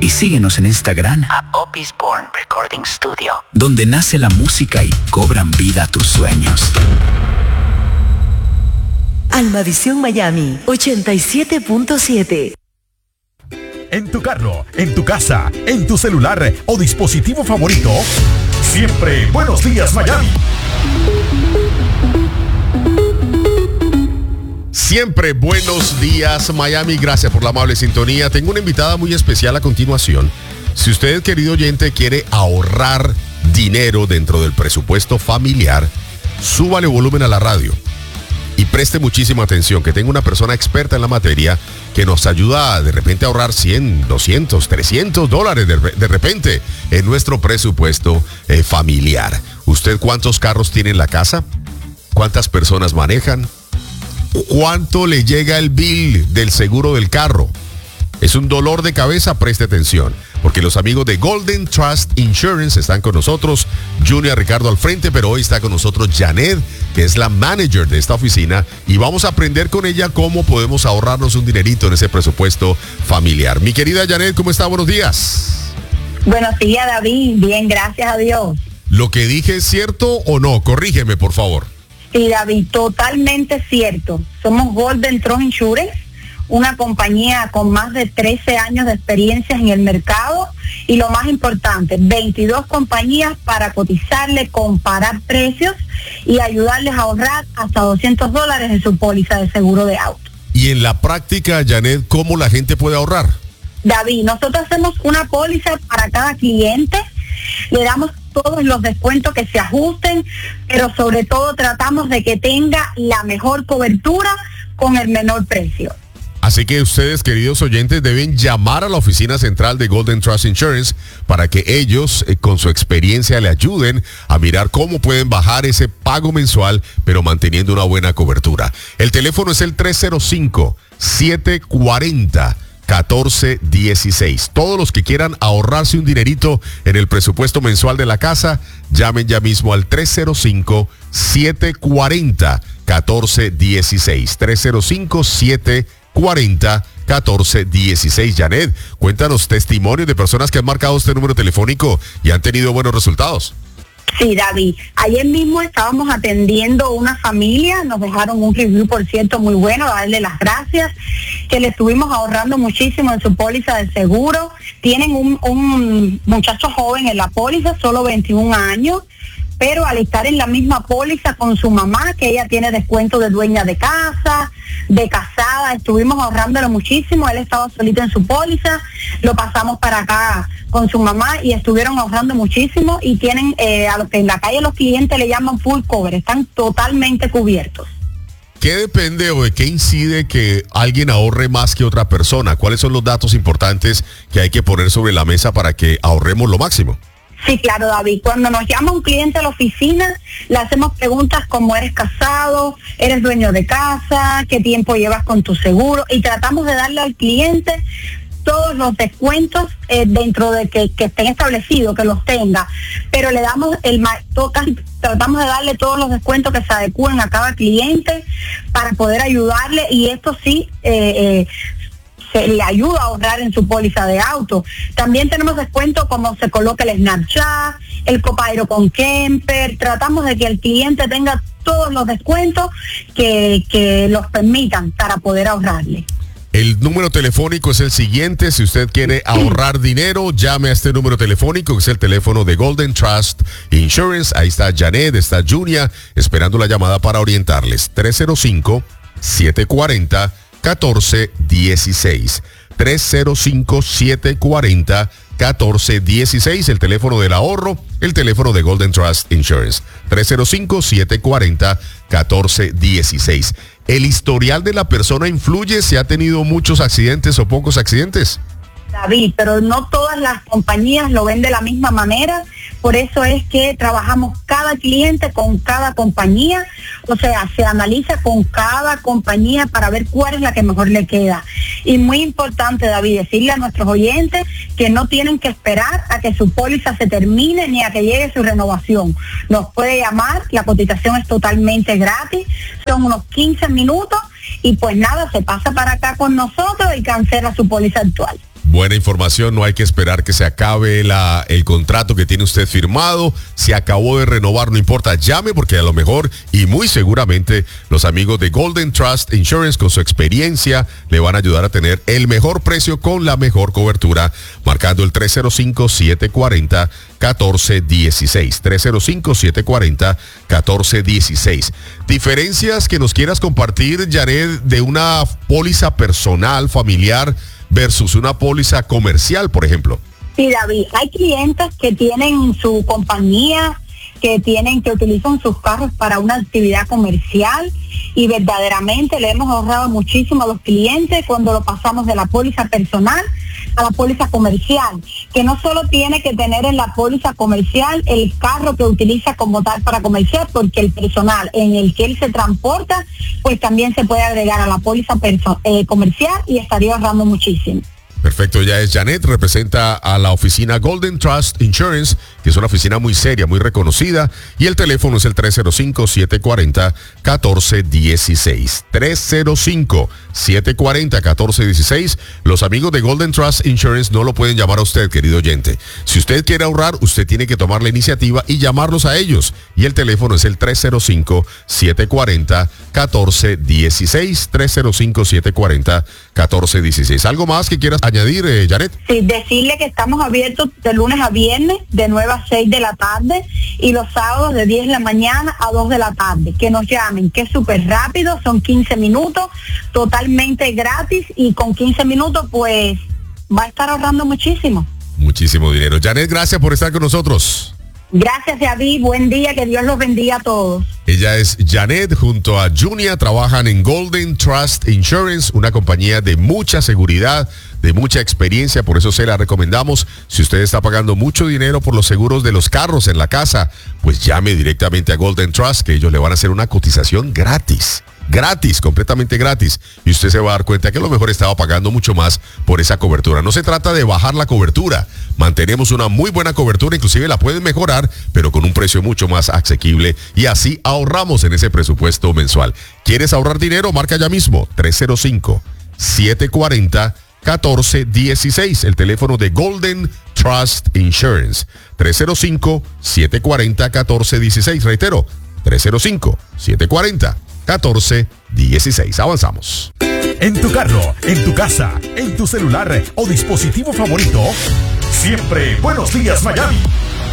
Y síguenos en Instagram a Opis Born Recording Studio, donde nace la música y cobran vida tus sueños. Almavisión Miami 87.7. En tu carro, en tu casa, en tu celular o dispositivo favorito, siempre Buenos Días Miami. Siempre Buenos Días Miami, gracias por la amable sintonía. Tengo una invitada muy especial a continuación. Si usted, querido oyente, quiere ahorrar dinero dentro del presupuesto familiar, súbale volumen a la radio y preste muchísima atención, que tengo una persona experta en la materia que nos ayuda de repente a ahorrar 100, 200, 300 dólares de repente en nuestro presupuesto familiar. ¿Usted cuántos carros tiene en la casa? ¿Cuántas personas manejan? ¿Cuánto le llega el bill del seguro del carro? Es un dolor de cabeza, preste atención, porque los amigos de Golden Trust Insurance están con nosotros. Junior Ricardo al frente, pero hoy está con nosotros Janet, que es la manager de esta oficina, y vamos a aprender con ella cómo podemos ahorrarnos un dinerito en ese presupuesto familiar. Mi querida Janet, ¿cómo está? Buenos días. Buenos días, David. Bien, gracias a Dios. ¿Lo que dije es cierto o no? Corrígeme, por favor. Sí, David, totalmente cierto. Somos Golden Trust Insurance, una compañía con más de 13 años de experiencia en el mercado y lo más importante, 22 compañías para cotizarle, comparar precios y ayudarles a ahorrar hasta $200 en su póliza de seguro de auto. Y en la práctica, Janet, ¿cómo la gente puede ahorrar? David, nosotros hacemos una póliza para cada cliente, le damos todos los descuentos que se ajusten, pero sobre todo tratamos de que tenga la mejor cobertura con el menor precio. Así que ustedes, queridos oyentes, deben llamar a la oficina central de Golden Trust Insurance para que ellos, con su experiencia, le ayuden a mirar cómo pueden bajar ese pago mensual, pero manteniendo una buena cobertura. El teléfono es el 305-740-1416. Todos los que quieran ahorrarse un dinerito en el presupuesto mensual de la casa, llamen ya mismo al 305-740-1416. 305-740-1416. Janet, cuéntanos testimonios de personas que han marcado este número telefónico y han tenido buenos resultados. Sí, David. Ayer mismo estábamos atendiendo una familia, nos dejaron un review, por cierto, muy bueno, darle las gracias, que le estuvimos ahorrando muchísimo en su póliza de seguro. Tienen un muchacho joven en la póliza, solo 21 años, pero al estar en la misma póliza con su mamá, que ella tiene descuento de dueña de casa, de casada, estuvimos ahorrándolo muchísimo. Él estaba solito en su póliza, lo pasamos para acá con su mamá y estuvieron ahorrando muchísimo y tienen a lo que en la calle los clientes le llaman full cover, están totalmente cubiertos. ¿Qué depende o de qué incide que alguien ahorre más que otra persona? ¿Cuáles son los datos importantes que hay que poner sobre la mesa para que ahorremos lo máximo? Sí, claro, David. Cuando nos llama un cliente a la oficina, le hacemos preguntas como ¿eres casado? ¿Eres dueño de casa? ¿Qué tiempo llevas con tu seguro? Y tratamos de darle al cliente todos los descuentos dentro de que estén establecidos, que los tenga. Pero le damos tratamos de darle todos los descuentos que se adecúen a cada cliente para poder ayudarle, y esto sí se le ayuda a ahorrar en su póliza de auto. También tenemos descuentos como se coloca el Snapchat, el Copairo con Kemper. Tratamos de que el cliente tenga todos los descuentos que los permitan para poder ahorrarle. El número telefónico es el siguiente. Si usted quiere ahorrar dinero, llame a este número telefónico, que es el teléfono de Golden Trust Insurance. Ahí está Janet, está Junia, esperando la llamada para orientarles. 305-740-1416. 305-740-1416, el teléfono del ahorro, el teléfono de Golden Trust Insurance. 305-740-1416. ¿El historial de la persona influye si ha tenido muchos accidentes o pocos accidentes? David, pero no todas las compañías lo ven de la misma manera, por eso es que trabajamos cada cliente con cada compañía, o sea, se analiza con cada compañía para ver cuál es la que mejor le queda. Y muy importante, David, decirle a nuestros oyentes que no tienen que esperar a que su póliza se termine ni a que llegue su renovación. Nos puede llamar, la cotización es totalmente gratis, son unos 15 minutos y pues nada, se pasa para acá con nosotros y cancela su póliza actual. Buena información, no hay que esperar que se acabe el contrato que tiene usted firmado. Se acabó de renovar, no importa, llame porque a lo mejor y muy seguramente los amigos de Golden Trust Insurance con su experiencia le van a ayudar a tener el mejor precio con la mejor cobertura, marcando el 305-740-1416. 305-740-1416. Diferencias que nos quieras compartir, Janet, de una póliza personal, familiar, versus una póliza comercial, por ejemplo. Sí, David, hay clientes que tienen su compañía, que utilizan sus carros para una actividad comercial y verdaderamente le hemos ahorrado muchísimo a los clientes cuando lo pasamos de la póliza personal a la póliza comercial, que no solo tiene que tener en la póliza comercial el carro que utiliza como tal para comercial, porque el personal en el que él se transporta, pues también se puede agregar a la póliza comercial y estaría ahorrando muchísimo. Perfecto, ya es Janet, representa a la oficina Golden Trust Insurance, que es una oficina muy seria, muy reconocida, y el teléfono es el 305-740-1416. 305-740-1416. Los amigos de Golden Trust Insurance no lo pueden llamar a usted, querido oyente. Si usted quiere ahorrar, usted tiene que tomar la iniciativa y llamarlos a ellos. Y el teléfono es el 305-740-1416. 305-740-1416. ¿Algo más que quieras añadir, Janet? Sí, decirle que estamos abiertos de lunes a viernes, de 9 a 6 de la tarde, y los sábados de 10 de la mañana a 2 de la tarde. Que nos llamen, que es súper rápido, son 15 minutos, totalmente gratis, y con 15 minutos pues va a estar ahorrando muchísimo. Muchísimo dinero. Janet, gracias por estar con nosotros. Gracias, David, buen día, que Dios los bendiga a todos. Ella es Janet, junto a Junia, trabajan en Golden Trust Insurance, una compañía de mucha seguridad, de mucha experiencia, por eso se la recomendamos. Si usted está pagando mucho dinero por los seguros de los carros en la casa, pues llame directamente a Golden Trust, que ellos le van a hacer una cotización gratis. Gratis, completamente gratis. Y usted se va a dar cuenta que a lo mejor estaba pagando mucho más por esa cobertura. No se trata de bajar la cobertura. Mantenemos una muy buena cobertura, inclusive la pueden mejorar, pero con un precio mucho más asequible. Y así ahorramos en ese presupuesto mensual. ¿Quieres ahorrar dinero? Marca ya mismo. 305-740-1416. El teléfono de Golden Trust Insurance. 305-740-1416. Reitero, 305-740-1416. Avanzamos. En tu carro, en tu casa, en tu celular o dispositivo favorito, siempre Buenos Días Miami.